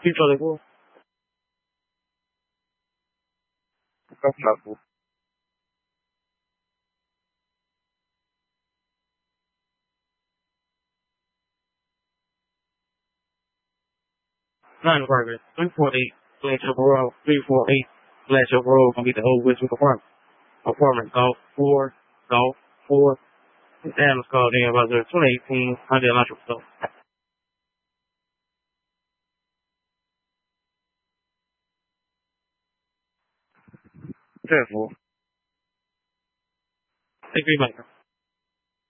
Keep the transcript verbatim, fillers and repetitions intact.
Keep trying to go. That's not cool. Nine Burger, three forty-eight, Flagship Road, three forty-eight, Flagship Road, gonna be the old Westwick apartment. Apartment, Golf, four, Golf, four. Adams called in about the twenty eighteen Hyundai Elantra store. Careful. Take me back.